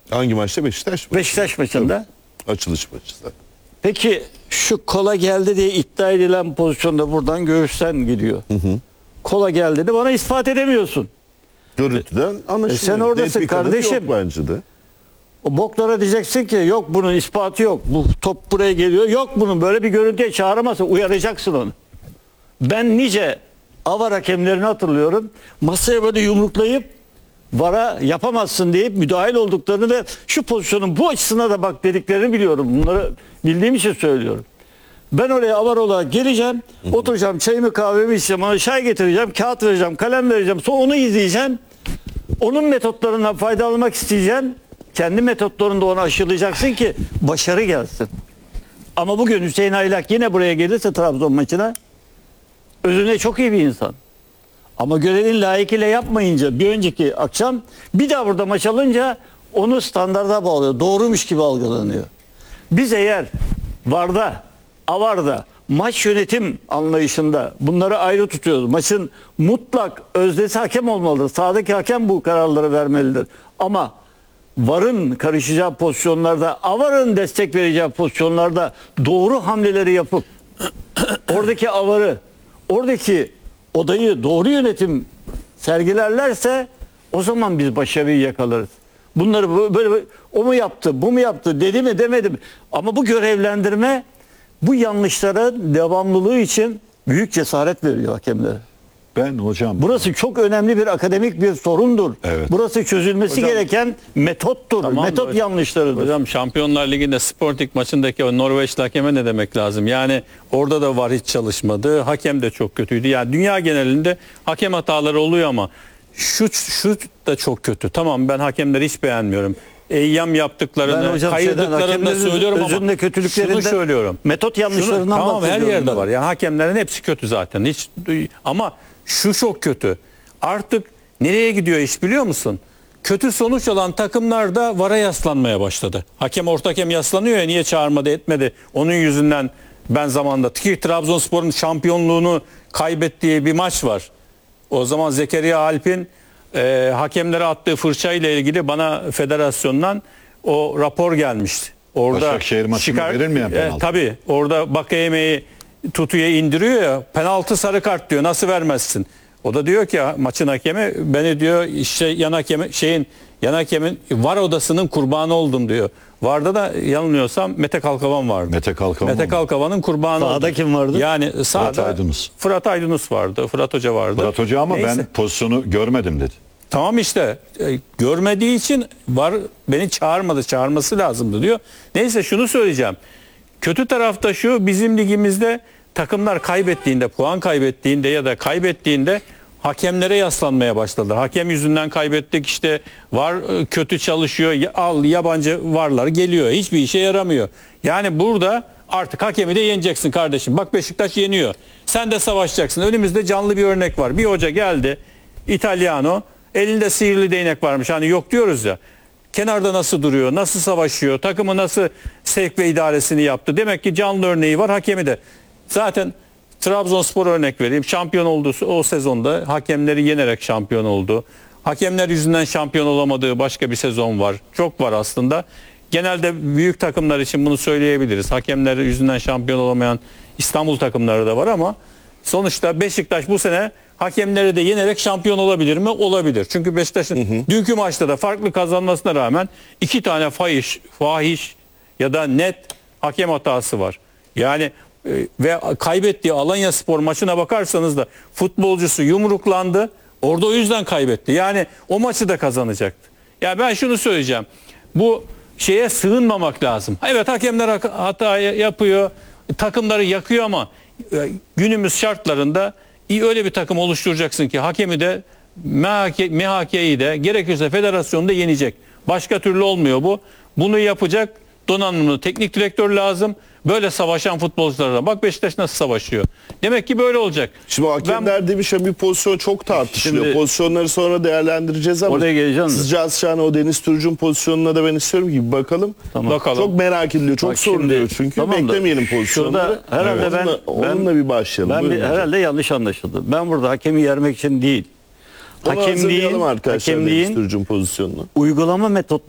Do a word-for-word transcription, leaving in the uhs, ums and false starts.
Hangi maçta? Beşiktaş mı? Beşiktaş maçında. Açılış maçında. Peki şu kola geldi diye iddia edilen pozisyonda buradan göğüsten gidiyor. Hı hı. Kola geldiğini bana ispat edemiyorsun. Görüntüden anlaşılıyor. E sen oradasın Net bir kanıt kardeşim. yok bence de. O boklara diyeceksin ki yok bunun ispatı yok. Bu top buraya geliyor. Yok bunun böyle bir görüntüye çağıramazsın. Uyaracaksın onu. Ben nice avar hakemlerini hatırlıyorum. Masaya böyle yumruklayıp vara yapamazsın deyip müdahil olduklarını ve şu pozisyonun bu açısına da bak dediklerini biliyorum. Bunları bildiğim için söylüyorum. Ben oraya avar olarak geleceğim. Hı hı. Oturacağım, çayımı kahvemi içeceğim. Ona çay getireceğim, kağıt vereceğim, kalem vereceğim. Sonra onu izleyeceğim. Onun metotlarından faydalanmak isteyeceğim. Kendi metotlarını da ona aşılayacaksın ki başarı gelsin. Ama bugün Hüseyin Aylak yine buraya gelirse Trabzon maçına özünde çok iyi bir insan. Ama görevin layıkıyla yapmayınca bir önceki akşam bir daha burada maç alınca onu standarda bağlıyor. Doğruymuş gibi algılanıyor. Biz eğer VAR'da, AVAR'da maç yönetim anlayışında bunları ayrı tutuyoruz. Maçın mutlak öznesi hakem olmalıdır. Sahadaki hakem bu kararları vermelidir. Ama VAR'ın karışacağı pozisyonlarda, AVAR'ın destek vereceği pozisyonlarda doğru hamleleri yapıp oradaki AVAR'ı, oradaki odayı doğru yönetim sergilerlerse o zaman biz başarıyı yakalarız. Bunları böyle o mu yaptı, bu mu yaptı, dedi mi demedi mi? Ama bu görevlendirme bu yanlışlara devamlılığı için büyük cesaret veriyor hakemlere. Ben hocam. Burası çok önemli bir akademik bir sorundur. Evet. Burası çözülmesi hocam, gereken metottur. Tamam, Metot hocam, yanlışlarıdır. Hocam Şampiyonlar Ligi'nde Sporting maçındaki o Norveçli hakeme ne demek lazım? Yani orada da var hiç çalışmadı. Hakem de çok kötüydü. Yani dünya genelinde hakem hataları oluyor ama şu şu da çok kötü. Tamam ben hakemleri hiç beğenmiyorum. Eyyam yaptıklarını, Ben kayırdıklarını da söylüyorum ama özünde kötülüklerinden, şunu söylüyorum. metot yanlışlarından Şunu, tamam her bahsediyorum yerde ben. var. Yani hakemlerin hepsi kötü zaten. Hiç ama şu çok kötü. Artık nereye gidiyor iş biliyor musun? Kötü sonuç alan takımlar da VAR'a yaslanmaya başladı. Hakem orta hakem yaslanıyor ya niye çağırmadı etmedi. Onun yüzünden ben zamanında ki Trabzonspor'un şampiyonluğunu kaybettiği bir maç var. O zaman Zekeriya Alp'in e, hakemlere attığı fırça ile ilgili bana federasyondan o rapor gelmişti. Orada Başakşehir maçında verilmeyen penaltı. E, tabii orada Bakayeme'yi tutuya indiriyor ya penaltı sarı kart diyor nasıl vermezsin? O da diyor ki maçın hakemi beni diyor işte yan hakemi şeyin yan hakemin VAR odasının kurbanı oldum diyor. VAR'da da yanılmıyorsam Mete Kalkavan vardı. Mete Kalkavan. Mete Kalkavan'ın kurbanı Sağda oldu. kim vardı? Yani sağda Fırat Aydınus. Fırat Aydınus vardı. Fırat Hoca vardı. Fırat Hoca ama Neyse. ben pozisyonu görmedim dedi. Tamam işte e, görmediği için var beni çağırmadı çağırması lazımdı diyor. Neyse şunu söyleyeceğim. Kötü tarafta şu bizim ligimizde takımlar kaybettiğinde puan kaybettiğinde ya da kaybettiğinde hakemlere yaslanmaya başladılar. Hakem yüzünden kaybettik işte var kötü çalışıyor al yabancı varlar geliyor hiçbir işe yaramıyor. Yani burada artık hakemi de yeneceksin kardeşim. Bak Beşiktaş yeniyor. Sen de savaşacaksın. Önümüzde canlı bir örnek var. Bir hoca geldi İtalyano elinde sihirli değnek varmış hani yok diyoruz ya. Kenarda nasıl duruyor, nasıl savaşıyor, takımı nasıl sevk ve idaresini yaptı. Demek ki canlı örneği var hakemi de. Zaten Trabzonspor örnek vereyim. Şampiyon olduğu o sezonda hakemleri yenerek şampiyon oldu. Hakemler yüzünden şampiyon olamadığı başka bir sezon var. Çok var aslında. Genelde büyük takımlar için bunu söyleyebiliriz. Hakemler yüzünden şampiyon olamayan İstanbul takımları da var ama sonuçta Beşiktaş bu sene hakemleri de yenerek şampiyon olabilir mi? Olabilir. Çünkü Beşiktaş'ın dünkü maçta da farklı kazanmasına rağmen iki tane fahiş, fahiş ya da net hakem hatası var. Yani ve kaybettiği Alanyaspor maçına bakarsanız da futbolcusu yumruklandı. Orada o yüzden kaybetti. Yani o maçı da kazanacaktı. Ya yani ben şunu söyleyeceğim. Bu şeye sığınmamak lazım. Evet hakemler hata yapıyor. Takımları yakıyor ama günümüz şartlarında iyi öyle bir takım oluşturacaksın ki hakemi de M H K'yi de gerekirse federasyonu da yenecek. Başka türlü olmuyor bu. Bunu yapacak donanımlı teknik direktör lazım. Böyle savaşan futbolculara bak Beşiktaş nasıl savaşıyor. Demek ki böyle olacak. Şimdi o hakemler demişken bir pozisyon çok tartışılıyor. Şimdi, Pozisyonları sonra değerlendireceğiz ama oraya geleceğim. sıcağı sıcağına o Deniz Türüc'ün pozisyonuna da ben istiyorum ki bakalım. Tamam. Bakalım. Çok merak ediliyor, çok Bak soruluyor şimdi, çünkü. tamam da, beklemeyelim pozisyonları. Şurada herhalde Evet. ben, onunla, ben onunla bir başlayalım. Ben bir, Buyurun hocam. herhalde yanlış anlaşıldı. Ben burada hakemi yermek için değil. Onu Hakemliğin, hazırlayalım arkadaşlar Deniz hakemliğin Türüc'ün pozisyonunu. uygulama metot